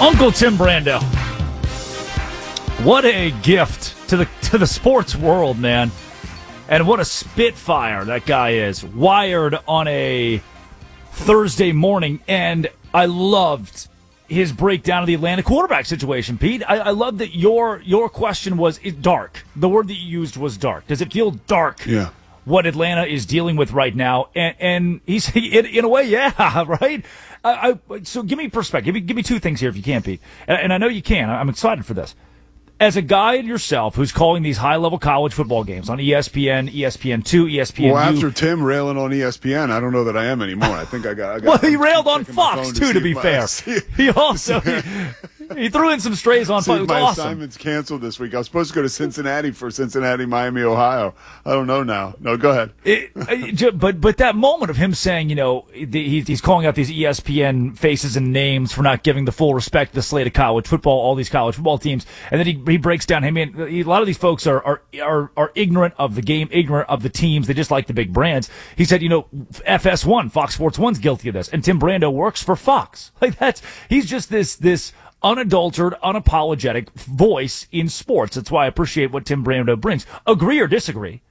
Uncle Tim Brando. What a gift to the sports world, man. And what a spitfire that guy is. Wired on a Thursday morning. And I loved his breakdown of the Atlanta quarterback situation, Pete. I love that your question was dark. The word that you used was dark. Does it feel dark? Yeah. What Atlanta is dealing with right now? And he's, in a way, yeah, right? So give me perspective. Give me two things here if you can, Pete. And I know you can. I'm excited for this. As a guy yourself who's calling these high-level college football games on ESPN, ESPN2, ESPN. Well, after Tim railing on ESPN, I don't know that I am anymore. I think I got well, he railed on Fox, too, to be fair. He also he threw in some strays on Fox. My awesome. assignment's canceled this week. I was supposed to go to Cincinnati for Cincinnati, Miami, Ohio. I don't know now. No, go ahead. But that moment of him saying, he's calling out these ESPN faces and names for not giving the full respect to the slate of college football, all these college football teams, and then he breaks down, hey man, a lot of these folks are ignorant of the game, ignorant of the teams. They just like the big brands. He said, FS1, Fox Sports 1's guilty of this, and Tim Brando works for Fox. He's just this unadulterated, unapologetic voice in sports. That's why I appreciate what Tim Brando brings. Agree or disagree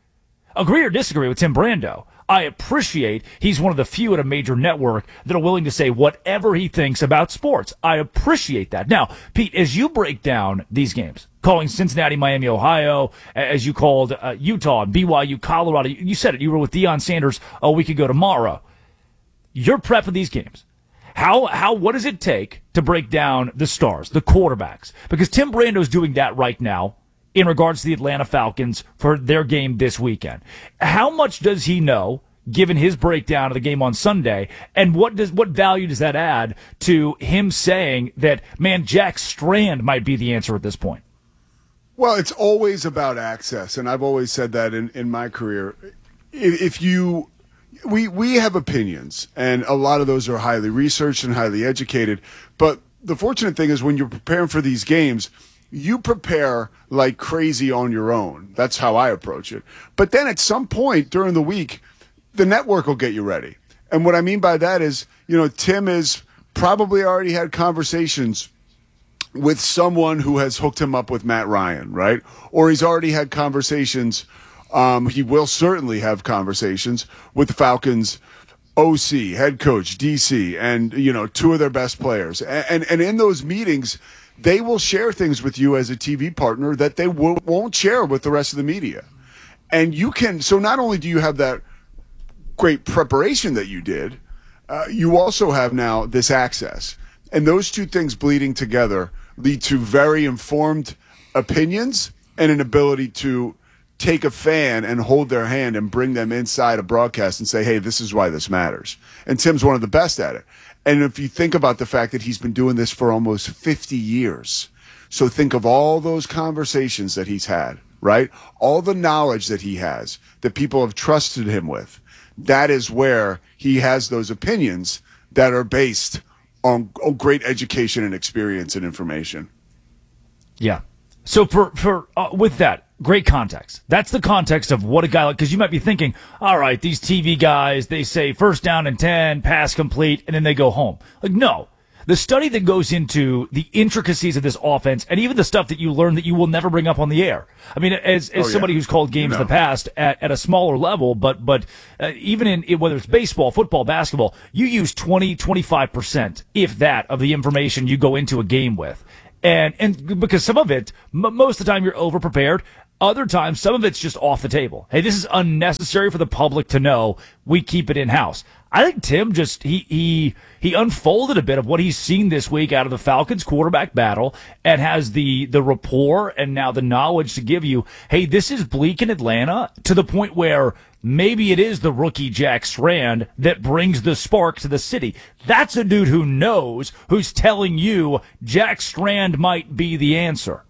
with Tim Brando. I appreciate he's one of the few at a major network that are willing to say whatever he thinks about sports. I appreciate that. Now, Pete, as you break down these games, calling Cincinnati, Miami, Ohio, as you called Utah, BYU, Colorado, you said it, you were with Deion Sanders a week ago tomorrow. You're prepping these games. What does it take to break down the stars, the quarterbacks? Because Tim Brando's doing that right now in regards to the Atlanta Falcons for their game this weekend. How much does he know, given his breakdown of the game on Sunday, and what value does that add to him saying that, man, Jack Strand might be the answer at this point? Well, it's always about access, and I've always said that in my career. We have opinions, and a lot of those are highly researched and highly educated, but the fortunate thing is when you're preparing for these games, you prepare like crazy on your own. That's how I approach it. But then at some point during the week, the network will get you ready. And what I mean by that is, Tim has probably already had conversations with someone who has hooked him up with Matt Ryan, right? Or he's already had conversations. He will certainly have conversations with the Falcons OC, head coach, DC, and, two of their best players. And in those meetings, they will share things with you as a TV partner that they won't share with the rest of the media. And so not only do you have that great preparation that you did, you also have now this access. And those two things bleeding together lead to very informed opinions and an ability to take a fan and hold their hand and bring them inside a broadcast and say, hey, this is why this matters. And Tim's one of the best at it. And if you think about the fact that he's been doing this for almost 50 years, so think of all those conversations that he's had, right? All the knowledge that he has, that people have trusted him with. That is where he has those opinions that are based on great education and experience and information. Yeah. So for with that, great context. That's the context of what a guy like, because you might be thinking, all right, these TV guys, they say first down and 10, pass complete, and then they go home. No. The study that goes into the intricacies of this offense and even the stuff that you learn that you will never bring up on the air. I mean, as somebody who's called games in the past at a smaller level, but even in whether it's baseball, football, basketball, you use 20-25%, if that, of the information you go into a game with. And because some of it, most of the time you're over-prepared. Other times, some of it's just off the table. Hey, this is unnecessary for the public to know. We keep it in-house. I think Tim just, he unfolded a bit of what he's seen this week out of the Falcons quarterback battle and has the rapport and now the knowledge to give you, hey, this is bleak in Atlanta to the point where maybe it is the rookie Jack Strand that brings the spark to the city. That's a dude who knows, who's telling you Jack Strand might be the answer.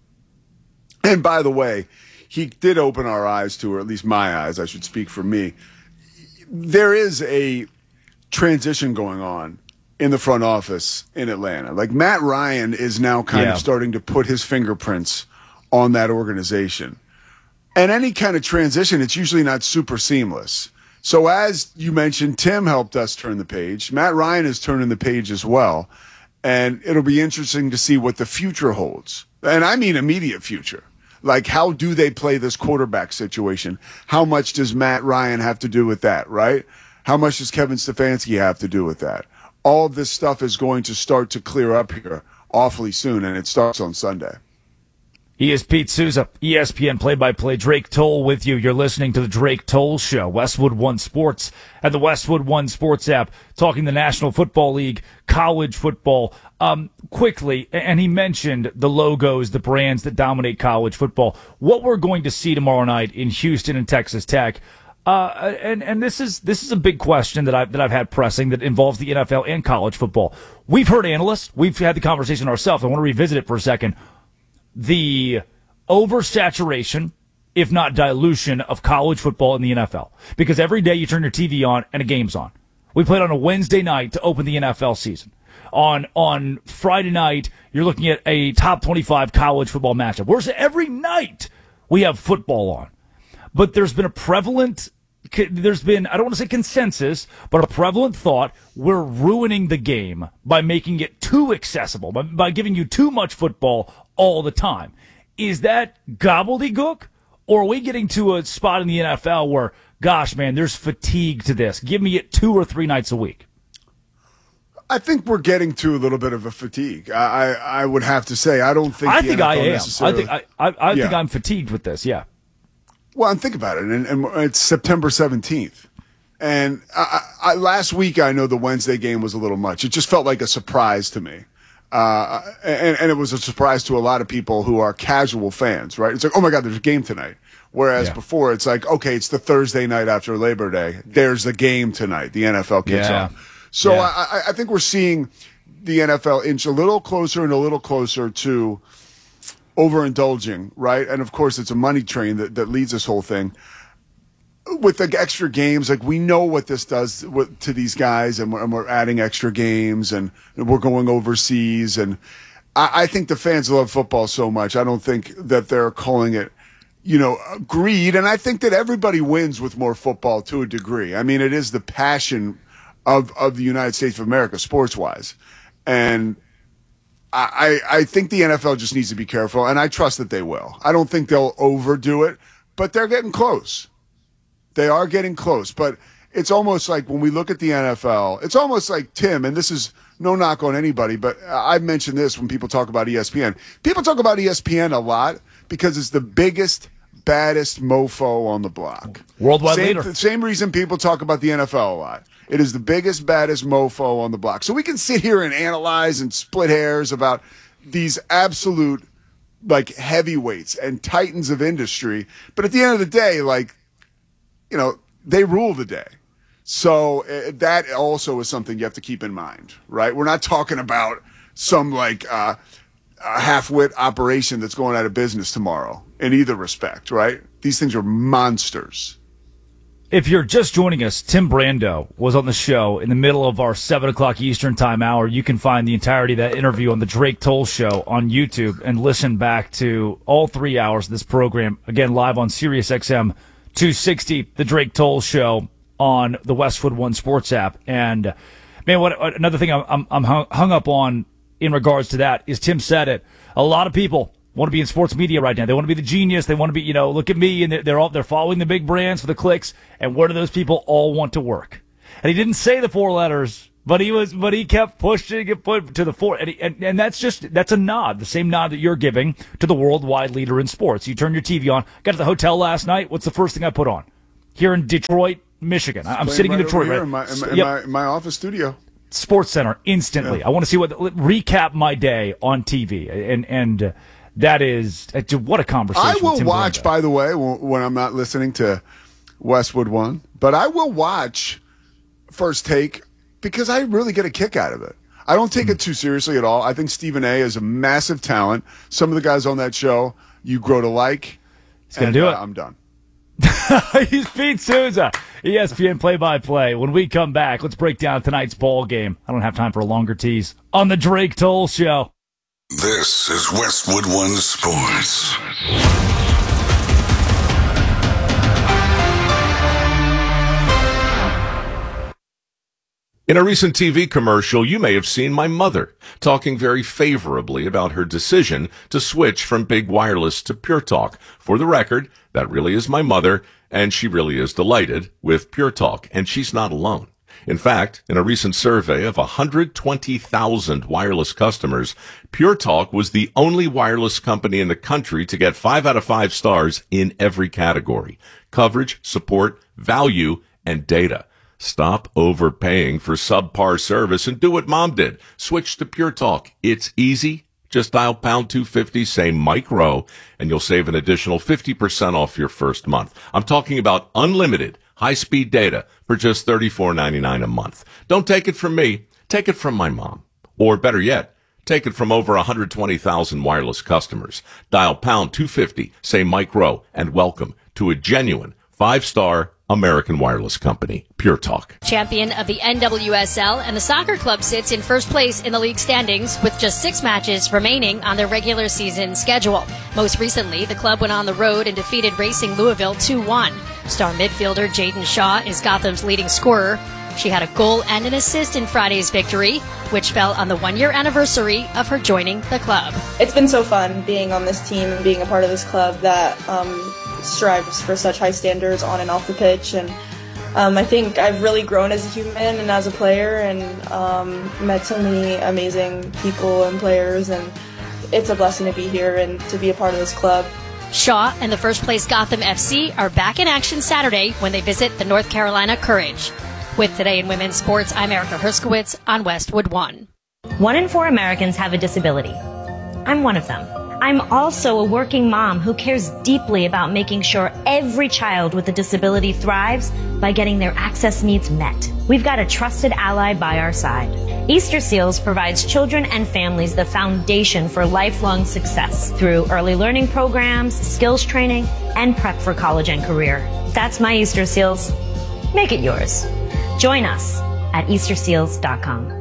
And by the way, he did open our eyes to, or at least my eyes, I should speak for me. There is a transition going on in the front office in Atlanta. Like Matt Ryan is now kind of starting to put his fingerprints on that organization. And any kind of transition, it's usually not super seamless. So as you mentioned, Tim helped us turn the page. Matt Ryan is turning the page as well. And it'll be interesting to see what the future holds. And I mean immediate future. Like, how do they play this quarterback situation? How much does Matt Ryan have to do with that, right? How much does Kevin Stefanski have to do with that? All of this stuff is going to start to clear up here awfully soon, and it starts on Sunday. He is Pete Souza, ESPN play-by-play. Drake Toll with you. You're listening to the Drake Toll Show, Westwood One Sports, and the Westwood One Sports app, talking the National Football League, college football. Quickly, and he mentioned the logos, the brands that dominate college football. What we're going to see tomorrow night in Houston and Texas Tech, and this is a big question that I've had pressing that involves the NFL and college football. We've heard analysts, we've had the conversation ourselves. I want to revisit it for a second. The oversaturation, if not dilution, of college football in the NFL. Because every day you turn your TV on and a game's on. We played on a Wednesday night to open the NFL season. On Friday night, you're looking at a top 25 college football matchup. Whereas every night we have football on. But there's been I don't want to say consensus, but a prevalent thought, we're ruining the game by making it too accessible, by giving you too much football all the time. Is that gobbledygook? Or are we getting to a spot in the NFL where, gosh, man, there's fatigue to this? Give me it 2 or 3 nights a week. I think we're getting to a little bit of a fatigue. I would have to say, I don't think. I think I am. I think I'm fatigued with this. Yeah. Well, and think about it, and it's September 17th, and last week I know the Wednesday game was a little much. It just felt like a surprise to me, and it was a surprise to a lot of people who are casual fans. Right? It's like, oh my God, there's a game tonight. Whereas before, it's like, okay, it's the Thursday night after Labor Day. There's a game tonight. The NFL kicks off. So I think we're seeing the NFL inch a little closer and a little closer to overindulging, right? And of course, it's a money train that leads this whole thing. With the extra games, like, we know what this does to these guys, and we're adding extra games, and we're going overseas. And I think the fans love football so much. I don't think that they're calling it, greed. And I think that everybody wins with more football to a degree. I mean, it is the passion of the United States of America, sports-wise. And I think the NFL just needs to be careful, and I trust that they will. I don't think they'll overdo it, but they're getting close. They are getting close. But it's almost like when we look at the NFL, it's almost like, Tim, and this is no knock on anybody, but I've mentioned this when people talk about ESPN. People talk about ESPN a lot because it's the biggest, baddest mofo on the block. Worldwide leader. Same reason people talk about the NFL a lot. It is the biggest, baddest mofo on the block. So we can sit here and analyze and split hairs about these absolute, like, heavyweights and titans of industry. But at the end of the day, they rule the day. So that also is something you have to keep in mind, right? We're not talking about some, a half-wit operation that's going out of business tomorrow in either respect, right? These things are monsters. If you're just joining us, Tim Brando was on the show in the middle of our 7 o'clock Eastern time hour. You can find the entirety of that interview on the Drake Toll Show on YouTube and listen back to all 3 hours of this program, again, live on Sirius XM 260, the Drake Toll Show on the Westwood One Sports app. And, man, another thing I'm hung up on in regards to that is Tim said it. A lot of people want to be in sports media right now. They want to be the genius. They want to be, look at me, and they're following the big brands for the clicks. And where do those people all want to work? And he didn't say the 4 letters, but he kept pushing it to the 4. And that's a nod, the same nod that you're giving to the worldwide leader in sports. You turn your TV on. Got to the hotel last night. What's the first thing I put on? Here in Detroit, Michigan. I'm sitting in Detroit, right? In my office studio. Sports Center instantly. Yeah. I want to see recap my day on TV, and that is what a conversation. I will watch, by the way, when I'm not listening to Westwood One, but I will watch First Take because I really get a kick out of it. I don't take it too seriously at all. I think Stephen A. is a massive talent. Some of the guys on that show you grow to like. He's gonna do it. I'm done. He's Pete Souza, ESPN play-by-play. When we come back, let's break down tonight's ball game. I don't have time for a longer tease on the Drake Toll Show. This is Westwood One Sports. In a recent TV commercial, you may have seen my mother talking very favorably about her decision to switch from big wireless to Pure Talk. For the record, that really is my mother, and she really is delighted with Pure Talk, and she's not alone. In fact, in a recent survey of 120,000 wireless customers, Pure Talk was the only wireless company in the country to get 5 out of 5 stars in every category: coverage, support, value, and data. Stop overpaying for subpar service and do what Mom did. Switch to Pure Talk. It's easy. Just dial pound 250, say Mike Rowe, and you'll save an additional 50% off your first month. I'm talking about unlimited high-speed data for just $34.99 a month. Don't take it from me. Take it from my mom. Or better yet, take it from over 120,000 wireless customers. Dial pound 250, say Mike Rowe, and welcome to a genuine 5-star American wireless company, Pure Talk. Champion of the NWSL, and the soccer club sits in first place in the league standings with just 6 matches remaining on their regular season schedule. Most recently, the club went on the road and defeated Racing Louisville 2-1. Star midfielder Jaden Shaw is Gotham's leading scorer. She had a goal and an assist in Friday's victory, which fell on the 1-year anniversary of her joining the club. It's been so fun being on this team and being a part of this club that strives for such high standards on and off the pitch, and I think I've really grown as a human and as a player, and met so many amazing people and players, and it's a blessing to be here and to be a part of this club. Shaw and the first place Gotham FC are back in action Saturday when they visit the North Carolina Courage. With Today in Women's Sports, I'm Erica Herskowitz on Westwood One. 1 in 4 Americans have a disability. I'm one of them. I'm also a working mom who cares deeply about making sure every child with a disability thrives by getting their access needs met. We've got a trusted ally by our side. Easter Seals provides children and families the foundation for lifelong success through early learning programs, skills training, and prep for college and career. That's my Easter Seals. Make it yours. Join us at EasterSeals.com.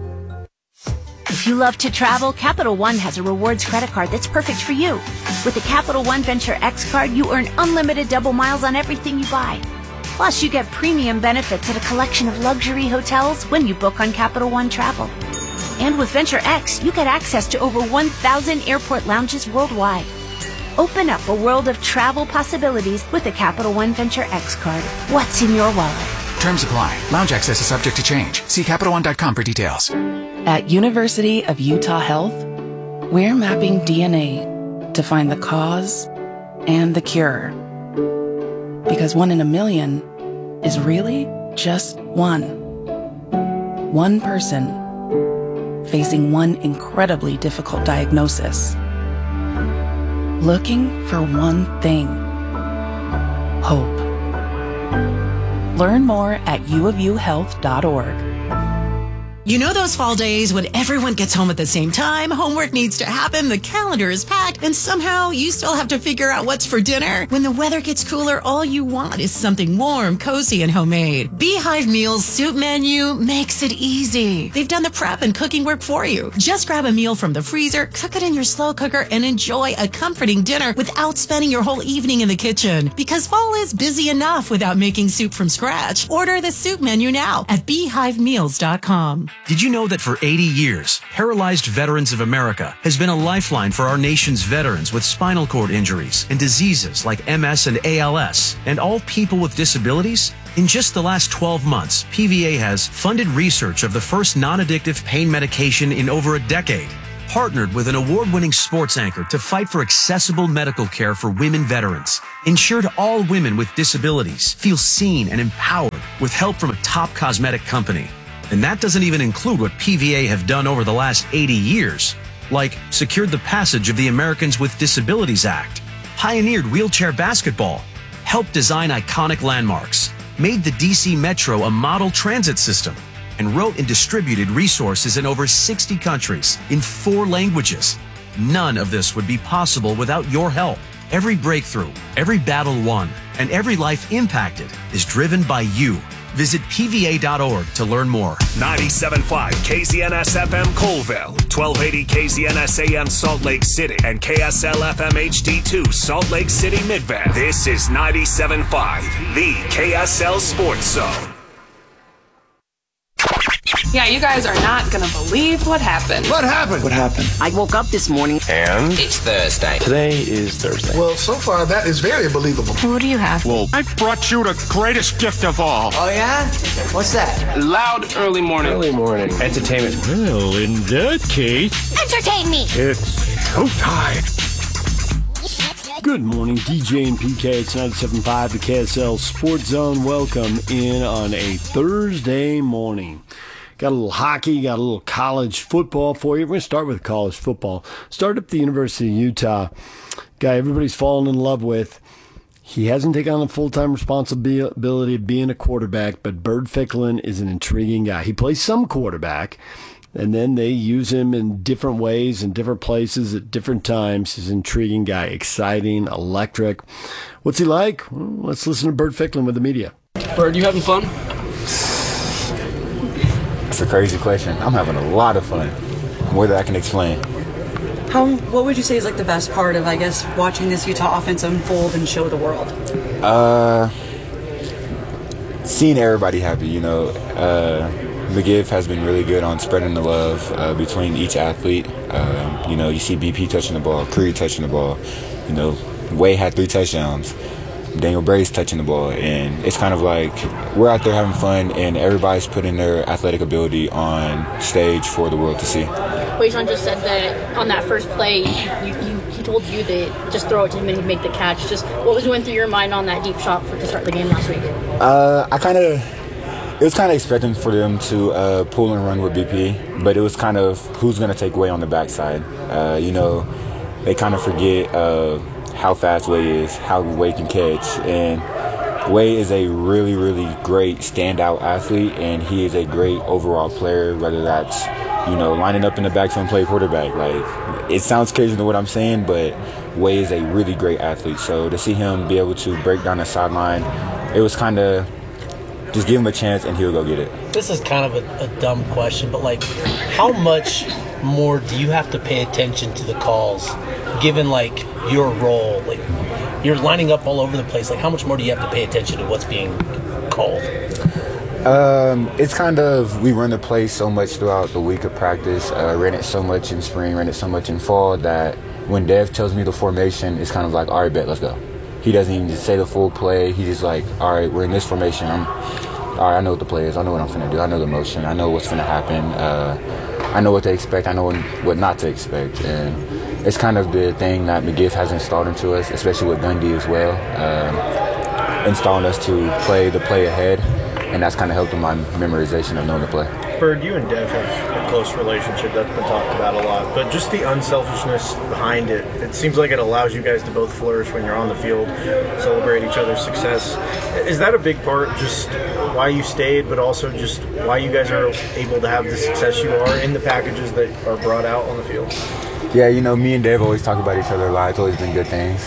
If you love to travel, Capital One has a rewards credit card that's perfect for you. With the Capital One Venture X card, you earn unlimited double miles on everything you buy. Plus, you get premium benefits at a collection of luxury hotels when you book on Capital One Travel. And with Venture X, you get access to over 1,000 airport lounges worldwide. Open up a world of travel possibilities with the Capital One Venture X card. What's in your wallet? Terms apply. Lounge access is subject to change. See CapitalOne.com for details. At University of Utah Health, we're mapping DNA to find the cause and the cure. Because 1 in a million is really just one. One person facing one incredibly difficult diagnosis. Looking for one thing: hope. Learn more at uofuhealth.org. You know those fall days when everyone gets home at the same time, homework needs to happen, the calendar is packed, and somehow you still have to figure out what's for dinner? When the weather gets cooler, all you want is something warm, cozy, and homemade. Beehive Meals Soup Menu makes it easy. They've done the prep and cooking work for you. Just grab a meal from the freezer, cook it in your slow cooker, and enjoy a comforting dinner without spending your whole evening in the kitchen. Because fall is busy enough without making soup from scratch. Order the soup menu now at beehivemeals.com. Did you know that for 80 years, Paralyzed Veterans of America has been a lifeline for our nation's veterans with spinal cord injuries and diseases like MS and ALS, and all people with disabilities? In just the last 12 months, PVA has funded research of the first non-addictive pain medication in over a decade, partnered with an award-winning sports anchor to fight for accessible medical care for women veterans, ensured all women with disabilities feel seen and empowered with help from a top cosmetic company. And that doesn't even include what PVA have done over the last 80 years, like secured the passage of the Americans with Disabilities Act, pioneered wheelchair basketball, helped design iconic landmarks, made the DC Metro a model transit system, and wrote and distributed resources in over 60 countries in 4 languages. None of this would be possible without your help. Every breakthrough, every battle won, and every life impacted is driven by you. Visit PVA.org to learn more. 97.5 KZNS FM Colville, 1280 KZNS AM Salt Lake City, and KSL FM HD2 Salt Lake City Midvale. This is 97.5, the KSL Sports Zone. Yeah, you guys are not gonna believe what happened. What happened? What happened? I woke up this morning. And? It's Thursday. Today is Thursday. Well, so far that is very believable. What do you have? Well, I brought you the greatest gift of all. Oh, yeah? What's that? Loud early morning. Early morning. Entertainment. Well, in that case... Entertain me! It's showtime! Good morning, DJ and PK. It's 97.5, the KSL Sports Zone. Welcome in on a Thursday morning. Got a little hockey, got a little college football for you. We're going to start with college football. Start up at the University of Utah. Guy everybody's fallen in love with. He hasn't taken on the full-time responsibility of being a quarterback, but Bird Ficklin is an intriguing guy. He plays some quarterback, and then they use him in different ways in different places at different times. He's an intriguing guy, exciting, electric. What's he like? Well, let's listen to Bird Ficklin with the media. Bird, you having fun? That's a crazy question. I'm having a lot of fun. More than I can explain. What would you say is like the best part of, I guess, watching this Utah offense unfold and show the world? Seeing everybody happy, you know. McGiff has been really good on spreading the love between each athlete. You know, you see BP touching the ball, Curry touching the ball. You know, Way had 3 touchdowns. Daniel Bray's touching the ball, and it's kind of like we're out there having fun, and everybody's putting their athletic ability on stage for the world to see. Wayshawn just said that on that first play, he told you to just throw it to him and he'd make the catch. Just what was going through your mind on that deep shot to start the game last week? It was kind of expecting for them to pull and run with BP, but it was kind of who's going to take Way on the backside. You know, they kind of forget how fast Way is, how Way can catch, and Way is a really, really great standout athlete, and he is a great overall player, whether that's, you know, lining up in the backfield and play quarterback. Like, it sounds crazy to what I'm saying, but Way is a really great athlete. So to see him be able to break down the sideline, it was kind of just give him a chance and he'll go get it. This is kind of a dumb question, but like, how much more do you have to pay attention to the calls, given like your role? Like, you're lining up all over the place. Like, how much more do you have to pay attention to what's being called? It's kind of, we run the play so much throughout the week of practice, ran it so much in spring, ran it so much in fall, that when Dev tells me the formation, it's kind of like, all right, bet, let's go. He doesn't even just say the full play. He's just like, all right, we're in this formation. All right, I know what the play is. I know what I'm finna do. I know the motion. I know what's finna happen. I know what to expect. I know what not to expect. And it's kind of the thing that McGiff has installed into us, especially with Gundy as well, installing us to play the play ahead. And that's kind of helped in my memorization of knowing the play. Bird, you and Dev have a close relationship. That's been talked about a lot. But just the unselfishness behind it, it seems like it allows you guys to both flourish when you're on the field, celebrate each other's success. Is that a big part, just why you stayed, but also just why you guys are able to have the success you are in the packages that are brought out on the field? Yeah, you know, me and Dev always talk about each other a lot. It's always been good things.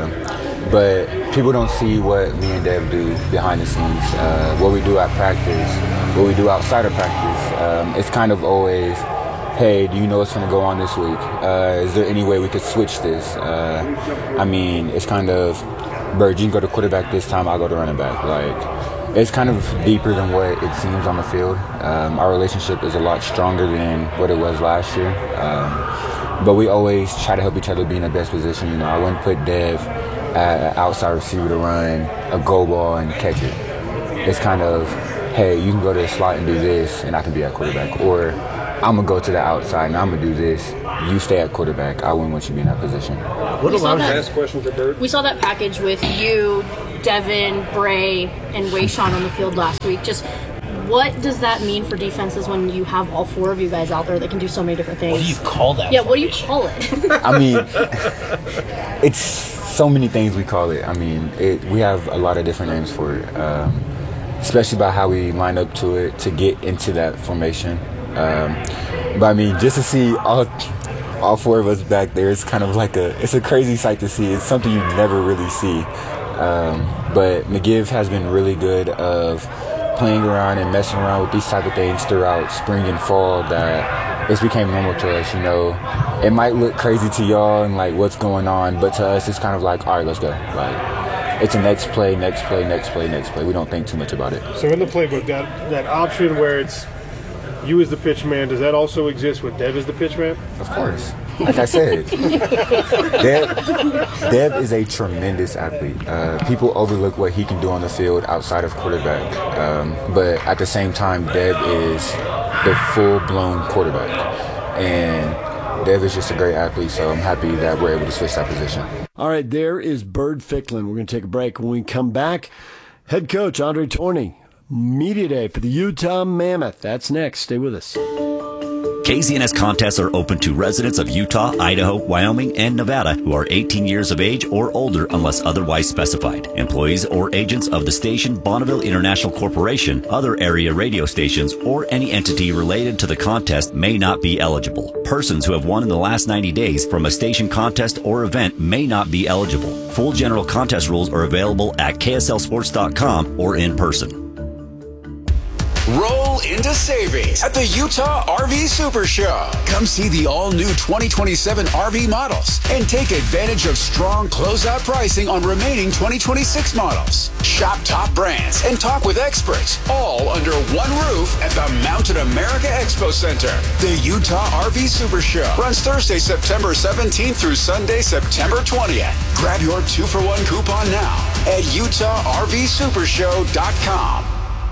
But people don't see what me and Dev do behind the scenes, what we do at practice, what we do outside of practice. It's kind of always, hey, do you know what's going to go on this week? Is there any way we could switch this? I mean, it's kind of, Bird, you can go to quarterback this time, I'll go to running back. Like, it's kind of deeper than what it seems on the field. Our relationship is a lot stronger than what it was last year. But we always try to help each other be in the best position. You know, I wouldn't put Dev at an outside receiver to run a go ball and catch it. It's kind of, hey, you can go to the slot and do this, and I can be at quarterback. Or I'm going to go to the outside, and I'm going to do this. You stay at quarterback. I wouldn't want you to be in that position. What allows you to ask questions for Bird? We saw that package with you, Devin, Bray, and Wayshawn on the field last week. Just what does that mean for defenses when you have all 4 of you guys out there that can do so many different things? What do you call that? Yeah, what do you call it? I mean, it's so many things we call it. I mean, we have a lot of different names for it, especially by how we line up to it to get into that formation. But I mean, just to see all 4 of us back there, it's kind of like it's a crazy sight to see. It's something you never really see. But McGiff has been really good of playing around and messing around with these type of things throughout spring and fall, that it's became normal to us. You know, it might look crazy to y'all and like what's going on, but to us it's kind of like, all right, let's go. Like, it's a next play. We don't think too much about it. So in the playbook, that option where it's you as the pitch man, does that also exist with Dev as the pitch man? Of course. Like I said, Dev is a tremendous athlete. People overlook what he can do on the field outside of quarterback. But at the same time, Dev is the full-blown quarterback. And Dev is just a great athlete, so I'm happy that we're able to switch that position. All right, there is Bird Ficklin. We're going to take a break. When we come back, head coach Andre Tourney, Media Day for the Utah Mammoth. That's next. Stay with us. KZNS contests are open to residents of Utah, Idaho, Wyoming, and Nevada who are 18 years of age or older unless otherwise specified. Employees or agents of the station Bonneville International Corporation, other area radio stations, or any entity related to the contest may not be eligible. Persons who have won in the last 90 days from a station contest or event may not be eligible. Full general contest rules are available at kslsports.com or in person. Roll into savings at the Utah RV Super Show. Come see the all-new 2027 RV models and take advantage of strong closeout pricing on remaining 2026 models. Shop top brands and talk with experts, all under one roof at the Mountain America Expo Center. The Utah RV Super Show runs Thursday, September 17th through Sunday, September 20th. Grab your 2-for-1 coupon now at UtahRVSupershow.com.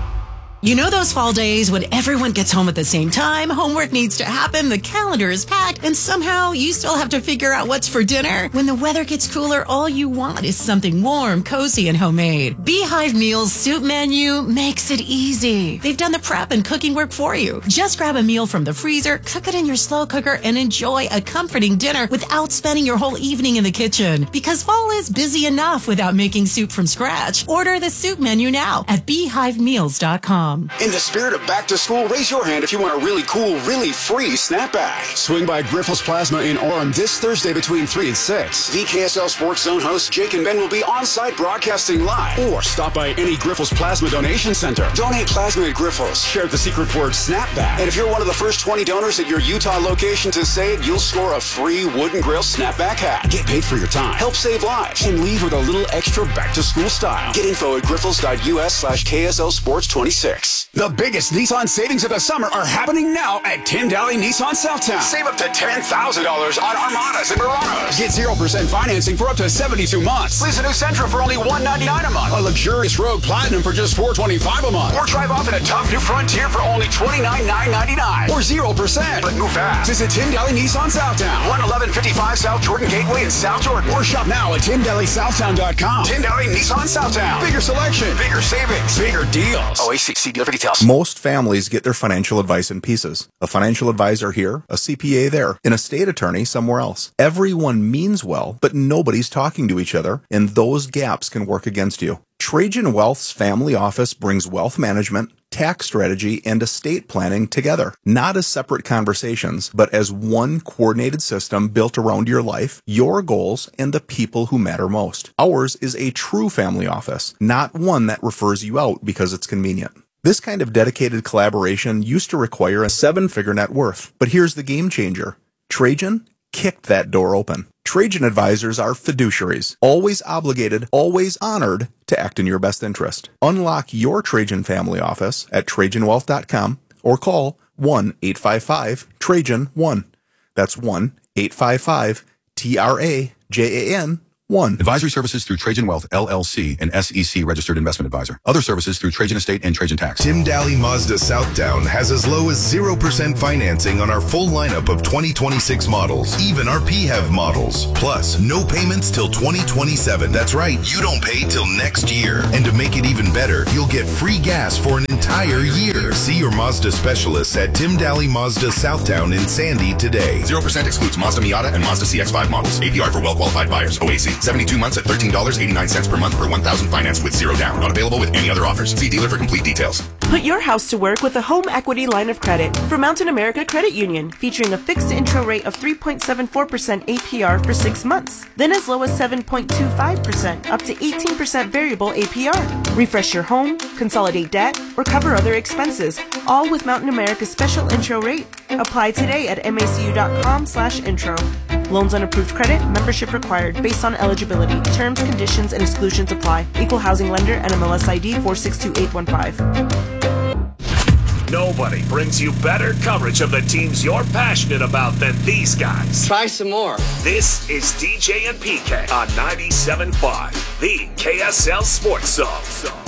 You know those fall days when everyone gets home at the same time, homework needs to happen, the calendar is packed, and somehow you still have to figure out what's for dinner? When the weather gets cooler, all you want is something warm, cozy, and homemade. Beehive Meals Soup Menu makes it easy. They've done the prep and cooking work for you. Just grab a meal from the freezer, cook it in your slow cooker, and enjoy a comforting dinner without spending your whole evening in the kitchen. Because fall is busy enough without making soup from scratch. Order the soup menu now at beehivemeals.com. In the spirit of back to school, raise your hand if you want a really cool, really free snapback. Swing by Grifols Plasma in Orem this Thursday between 3 and 6. The KSL Sports Zone hosts Jake and Ben will be on site broadcasting live. Or stop by any Grifols Plasma donation center. Donate plasma at Grifols. Share the secret word snapback. And if you're one of the first 20 donors at your Utah location to say it, you'll score a free wooden grill snapback hat. Get paid for your time. Help save lives. And leave with a little extra back to school style. Get info at grifols.us/KSL Sports 26. The biggest Nissan savings of the summer are happening now at Tim Daly Nissan Southtown. Save up to $10,000 on Armadas and Muranos. Get 0% financing for up to 72 months. Lease a new Sentra for only $199 a month. A luxurious Rogue Platinum for just $425 a month. Or drive off in a tough new Frontier for only $29,999. Or 0%. But move fast. Visit Tim Daly Nissan Southtown. 11155 South Jordan Gateway in South Jordan. Or shop now at TimDalySouthtown.com. Tim Daly Nissan Southtown. Bigger selection. Bigger savings. Bigger deals. OACC dealer for details. Most families get their financial advice in pieces. A financial advisor here, a CPA there, an estate attorney somewhere else. Everyone means well, but nobody's talking to each other, and those gaps can work against you. Trajan Wealth's family office brings wealth management, tax strategy, and estate planning together, not as separate conversations, but as one coordinated system built around your life, your goals, and the people who matter most. Ours is a true family office, not one that refers you out because it's convenient. This kind of dedicated collaboration used to require a 7-figure net worth, but here's the game changer. Trajan kicked that door open. Trajan advisors are fiduciaries, always obligated, always honored to act in your best interest. Unlock your Trajan family office at TrajanWealth.com or call 1-855-TRAJAN-1. That's 1-855-TRAJAN-1. Advisory services through Trajan Wealth, LLC, an SEC registered investment advisor. Other services through Trajan Estate and Trajan Tax. Tim Daly Mazda Southtown has as low as 0% financing on our full lineup of 2026 models, even our PHEV models. Plus, no payments till 2027. That's right, you don't pay till next year. And to make it even better, you'll get free gas for an entire year. See your Mazda specialists at Tim Daly Mazda Southtown in Sandy today. 0% excludes Mazda Miata and Mazda CX-5 models. APR for well-qualified buyers. OAC. 72 months at $13.89 per month per $1,000 financed with 0 down. Not available with any other offers. See dealer for complete details. Put your house to work with a home equity line of credit from Mountain America Credit Union, featuring a fixed intro rate of 3.74% APR for 6 months, then as low as 7.25%, up to 18% variable APR. Refresh your home, consolidate debt, or cover other expenses, all with Mountain America's special intro rate. Apply today at macu.com/intro. Loans on approved credit, membership required, based on eligibility. Terms, conditions, and exclusions apply. Equal housing lender, NMLS ID 462815. Nobody brings you better coverage of the teams you're passionate about than these guys. Try some more. This is DJ and PK on 97.5, the KSL Sports Zone.